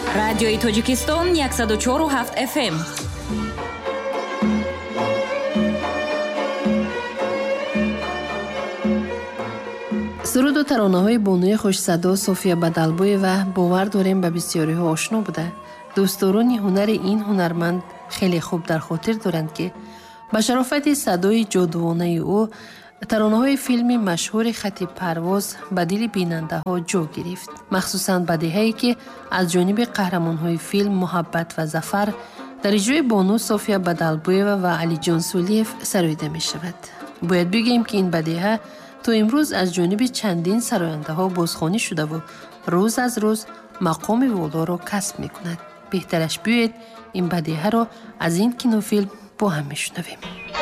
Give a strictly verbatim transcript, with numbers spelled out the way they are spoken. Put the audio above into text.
радиои Тоҷикистон صد و چهار و هفت اف ام. суруд ва таронаҳои бонуи хушсадо София Бадалбоева бовар дорем ба бисёриҳо ошно буда. дӯстдорони ҳунари ин ҳунарманд хеле хуб дар хотир доранд, ки ба шарофати садои ҷодуонаи ӯ таронаҳои филми машҳури «Хати парвоз» ба дили бинандаҳо ҷо гирифт. махсусан бадиҳае, ки аз ҷониби қаҳрамонҳои филм «Муҳаббат ва зафар» дар иҷрои бону София Бадалбоева ва Алиҷон Солиев сароида мешавад. бояд бигӯем, ки ин бадиҳа то имрӯз аз ҷониби чандин сарояндаҳо бозхонӣ шудаву рӯз аз рӯз мақоми волоро касб мекунад. беҳтараш биёед ин бадиҳаро аз ин кинофилм бо ҳам мешунавем.